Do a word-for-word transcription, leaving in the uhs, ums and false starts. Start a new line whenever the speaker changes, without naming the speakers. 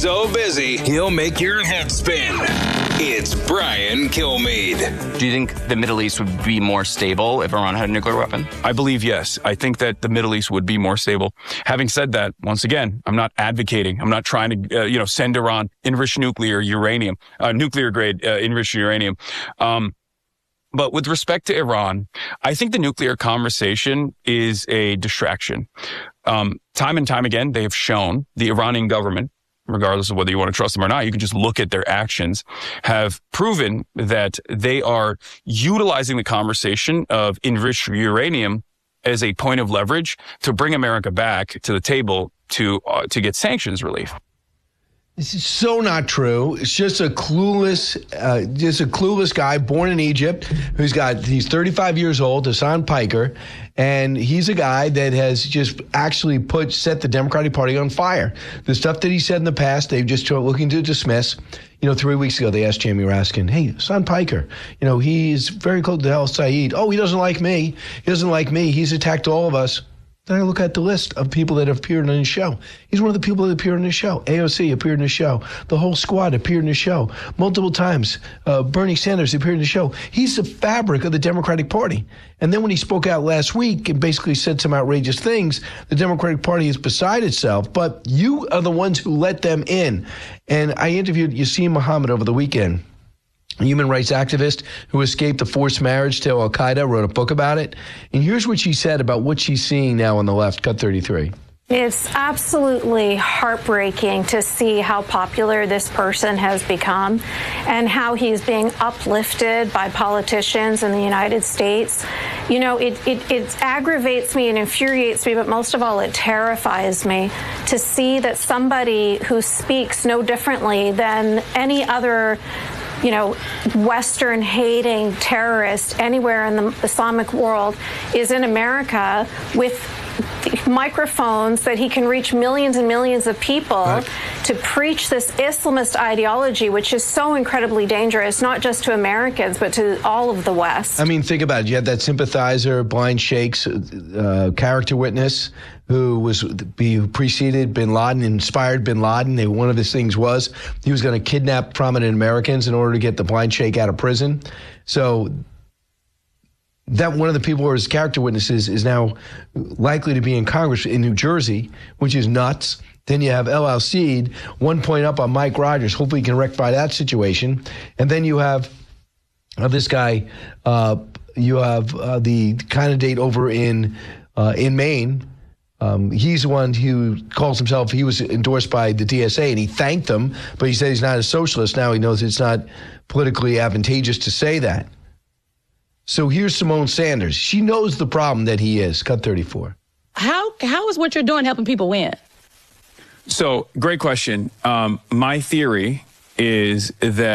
so busy, he'll make your head spin. It's Brian Kilmeade.
Do you think the Middle East would be more stable if Iran had a nuclear weapon?
I believe yes. I think that the Middle East would be more stable. Having said that, once again, I'm not advocating. I'm not trying to, uh, you know, send Iran enriched nuclear uranium, uh, nuclear grade uh, enriched uranium. Um, But with respect to Iran, I think the nuclear conversation is a distraction. Um, time and time again, they have shown the Iranian government, regardless of whether you want to trust them or not, you can just look at their actions, have proven that they are utilizing the conversation of enriched uranium as a point of leverage to bring America back to the table to uh, to get sanctions relief.
This is so not true. It's just a clueless, uh, just a clueless guy born in Egypt who's got, he's thirty-five years old, Hassan Piker, and he's a guy that has just actually put, set the Democratic Party on fire. The stuff that he said in the past, they've just tried looking to dismiss. You know, three weeks ago, they asked Jamie Raskin, hey, Hassan Piker, you know, he's very close to Al Saeed. Oh, he doesn't like me. He doesn't like me. He's attacked all of us. Then I look at the list of people that have appeared on his show. He's one of the people that appeared on his show. A O C appeared in his show. The whole squad appeared in his show. Multiple times, uh, Bernie Sanders appeared in the show. He's the fabric of the Democratic Party. And then when he spoke out last week and basically said some outrageous things, the Democratic Party is beside itself. But you are the ones who let them in. And I interviewed Yassin Mohammed over the weekend, a human rights activist who escaped a forced marriage to Al-Qaeda, wrote a book about it. And here's what she said about what she's seeing now on the left, cut thirty-three.
It's absolutely heartbreaking to see how popular this person has become and how he's being uplifted by politicians in the United States. You know, it, it, it aggravates me and infuriates me, but most of all, it terrifies me to see that somebody who speaks no differently than any other, you know, Western-hating terrorist anywhere in the Islamic world is in America with microphones that he can reach millions and millions of people right. to preach this Islamist ideology, which is so incredibly dangerous, not just to Americans, but to all of the West.
I mean, think about it. You had that sympathizer, Blind Sheikh's uh, character witness who was who preceded bin Laden, inspired bin Laden. They, one of his things was he was going to kidnap prominent Americans in order to get the Blind Sheikh out of prison. So that one of the people who are his character witnesses is now likely to be in Congress in New Jersey, which is nuts. Then you have El Al-Cid, one point up on Mike Rogers. Hopefully he can rectify that situation. And then you have uh, this guy, uh, you have uh, the candidate over in uh, in Maine. Um, he's the one who calls himself, he was endorsed by the D S A, and he thanked them, but he said he's not a socialist. Now he knows it's not politically advantageous to say that. So here's Simone Sanders. She knows the problem that he is. Cut thirty-four.
How how is what you're doing helping people win?
So, great question. Um, my theory is that